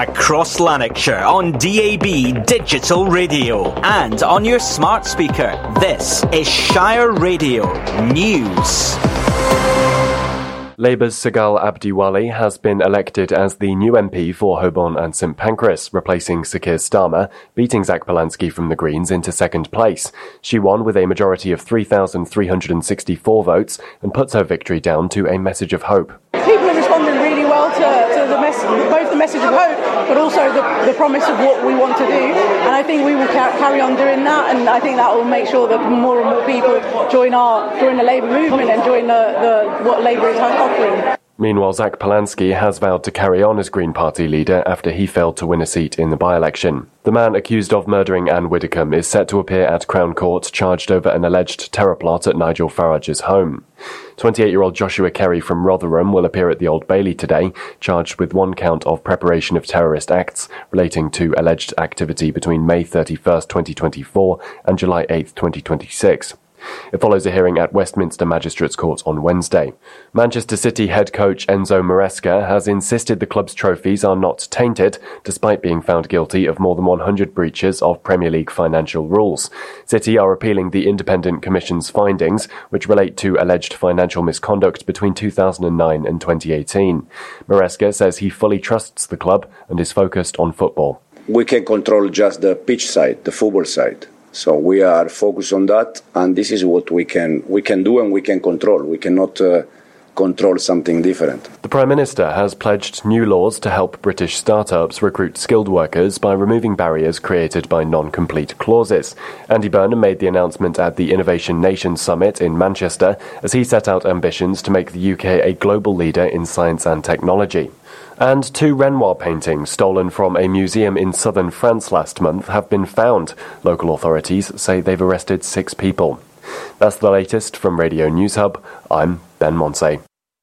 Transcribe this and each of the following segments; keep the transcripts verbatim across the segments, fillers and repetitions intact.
across Lanarkshire on D A B Digital Radio and on your smart speaker. This is Shire Radio News. Labour's Sagal Abdiwali has been elected as the new M P for Holborn and St Pancras, replacing Sakir Starmer, beating Zach Polanski from the Greens into second place. She won with a majority of three thousand three hundred sixty-four votes and puts her victory down to a message of hope. People are responding really well to, to the mess- both the message of hope, but also the, the promise of what we want to do. And I think we will ca- carry on doing that, and I think that will make sure that more and more people join our join the Labour movement and join the, the what Labour is offering. Meanwhile, Zach Polanski has vowed to carry on as Green Party leader after he failed to win a seat in the by-election. The man accused of murdering Anne Widdecombe is set to appear at Crown Court, charged over an alleged terror plot at Nigel Farage's home. twenty-eight-year-old Joshua Kerry from Rotherham will appear at the Old Bailey today, charged with one count of preparation of terrorist acts relating to alleged activity between May thirty-first, twenty twenty-four and July eighth, twenty twenty-six. It follows a hearing at Westminster Magistrates Court on Wednesday. Manchester City head coach Enzo Maresca has insisted the club's trophies are not tainted, despite being found guilty of more than one hundred breaches of Premier League financial rules. City are appealing the Independent Commission's findings, which relate to alleged financial misconduct between two thousand nine and twenty eighteen. Maresca says he fully trusts the club and is focused on football. We can control just the pitch side, the football side. So we are focused on that, and this is what we can we can do and we can control. We cannot uh, control something different. The Prime Minister has pledged new laws to help British startups recruit skilled workers by removing barriers created by non-complete clauses. Andy Burnham made the announcement at the Innovation Nation Summit in Manchester as he set out ambitions to make the U K a global leader in science and technology. And two Renoir paintings stolen from a museum in southern France last month have been found. Local authorities say they've arrested six people. That's the latest from Radio News Hub. I'm Ben Monsey.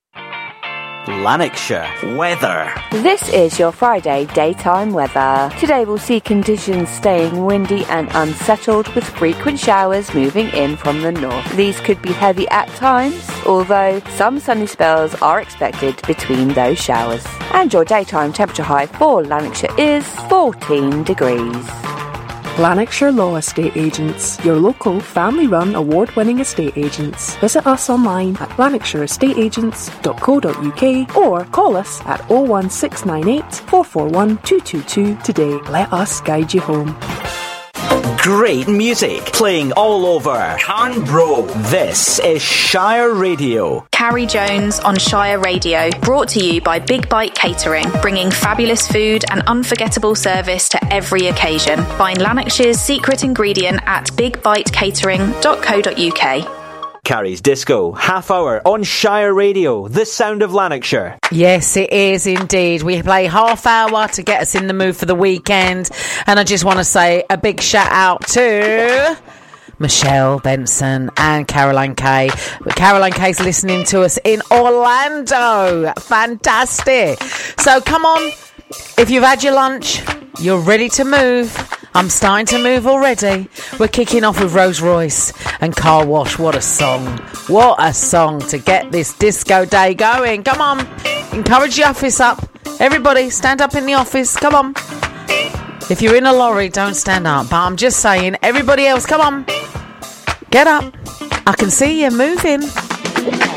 Lanarkshire weather. This is your Friday daytime weather. Today we'll see conditions staying windy and unsettled with frequent showers moving in from the north. These could be heavy at times, although some sunny spells are expected between those showers. And your daytime temperature high for Lanarkshire is fourteen degrees. Lanarkshire Law Estate Agents, your local family-run award-winning estate agents. Visit us online at lanarkshire estate agents dot co dot uk or call us at oh one six nine eight, four four one, two two two today. Let us guide you home. Great music playing all over Canbro. This is Shire Radio. Carrie Jones on Shire Radio, brought to you by Big Bite Catering, bringing fabulous food and unforgettable service to every occasion. Find Lanarkshire's secret ingredient at big bite catering dot co dot uk. Carrie's Disco, half hour on Shire Radio, the sound of Lanarkshire. Yes, it is indeed. We play half hour to get us in the mood for the weekend. And I just want to say a big shout out to Michelle Benson and Caroline Kay. Caroline Kay's listening to us in Orlando. Fantastic. So come on, if you've had your lunch, you're ready to move. I'm starting to move already. We're kicking off with Rose Royce and Car Wash. What a song. What a song to get this disco day going. Come on. Encourage the office up. Everybody, stand up in the office. Come on. If you're in a lorry, don't stand up. But I'm just saying, everybody else, come on. Get up. I can see you moving.